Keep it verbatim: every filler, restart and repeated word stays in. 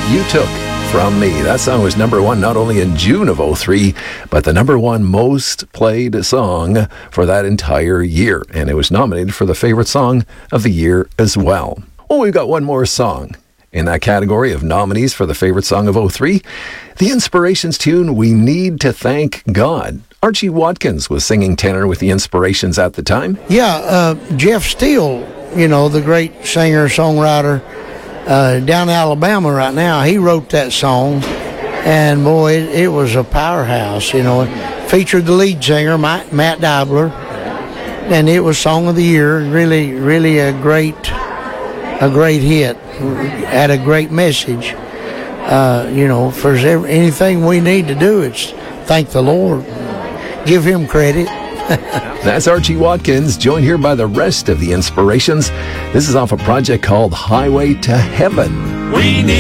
You Took From Me. That song was number one not only in June of oh three, but the number one most played song for that entire year. And it was nominated for the favorite song of the year as well. Well, we've got one more song in that category of nominees for the favorite song of oh three. The Inspirations tune, We Need to Thank God. Archie Watkins was singing tenor with the Inspirations at the time. Yeah, uh, Jeff Steele, you know, the great singer-songwriter uh, down in Alabama right now, he wrote that song, and boy, it, it was a powerhouse, you know. It featured the lead singer, Matt, Matt Diabler, and it was Song of the Year. Really, really a great, a great hit. Had a great message. Uh, you know, for anything we need to do, it's thank the Lord. Give him credit. That's Archie Watkins, joined here by the rest of the Inspirations. This is off a project called Highway to Heaven. We need